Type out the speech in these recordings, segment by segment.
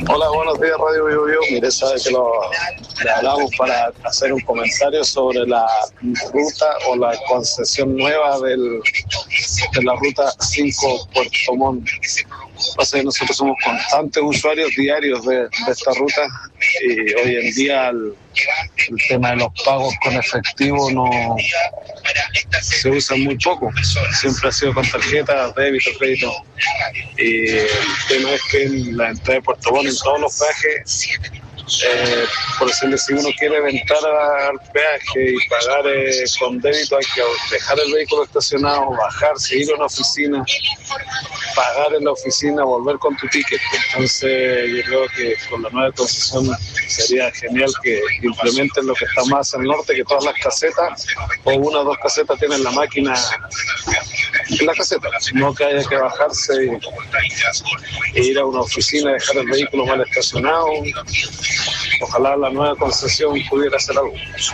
Hola, buenos días, Radio Bio Bio. Mire, sabe que le hablamos para hacer un comentario sobre la ruta o la concesión nueva de la ruta 5 Puerto Montt. Pasa que nosotros somos constantes usuarios diarios de esta ruta y hoy en día el tema de los pagos con efectivo no se usa muy poco. Siempre ha sido con tarjeta, débito, crédito. Y el tema es que en la entrada de Puerto Montt, en todos los peajes, por decirle, si uno quiere entrar al peaje y pagar con débito, hay que dejar el vehículo estacionado, bajarse, ir a una oficina, pagar en la oficina, volver con tu ticket. Entonces yo creo que con la nueva concesión sería genial que implementen lo que está más al norte, que todas las casetas o una o dos casetas tienen la máquina en la caseta, no que haya que bajarse e ir a una oficina, dejar el vehículo mal estacionado. Ojalá la nueva concesión pudiera hacer algo.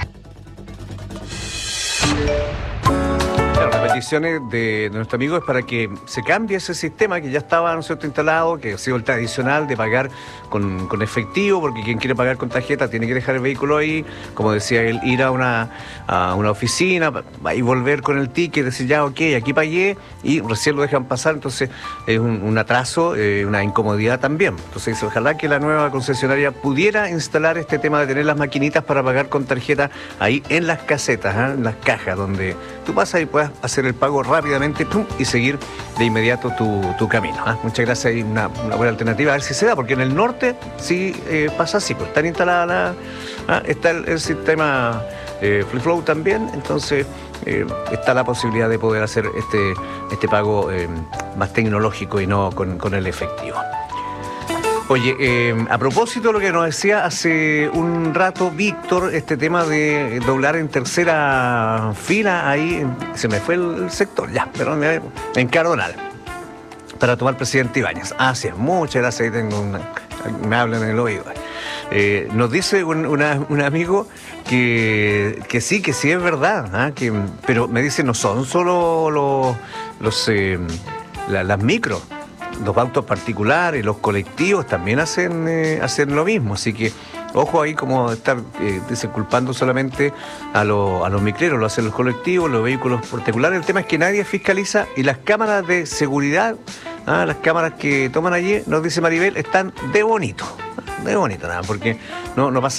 Claro, las peticiones de nuestro amigo es para que se cambie ese sistema que ya estaba, ¿no es cierto?, instalado, que ha sido el tradicional de pagar con efectivo, porque quien quiere pagar con tarjeta tiene que dejar el vehículo ahí, como decía él, ir a una oficina y volver con el ticket, decir ya, ok, aquí pagué, y recién lo dejan pasar. Entonces es un atraso, una incomodidad también. Entonces ojalá que la nueva concesionaria pudiera instalar este tema de tener las maquinitas para pagar con tarjeta ahí en las casetas, en las cajas, donde tú pasas y puedas hacer el pago rápidamente, ¡pum!, y seguir de inmediato tu camino. Muchas gracias, hay una buena alternativa, a ver si se da, porque en el norte sí pasa así, pues están instaladas está el sistema Free Flow también, entonces está la posibilidad de poder hacer este pago más tecnológico y no con el efectivo. Oye, a propósito de lo que nos decía hace un rato Víctor, este tema de doblar en tercera fila, ahí se me fue el sector, ya, perdón, en Cardonal, para tomar Presidente Ibáñez. Sí, muchas gracias, ahí tengo me hablan en el oído. Nos dice un amigo que sí es verdad, pero me dice, no son solo las micros. Los autos particulares, los colectivos también hacen lo mismo, así que ojo ahí, como estar culpando solamente a los micreros, lo hacen los colectivos, los vehículos particulares. El tema es que nadie fiscaliza y las cámaras de seguridad, las cámaras que toman allí, nos dice Maribel, están de bonito nada, porque no pasa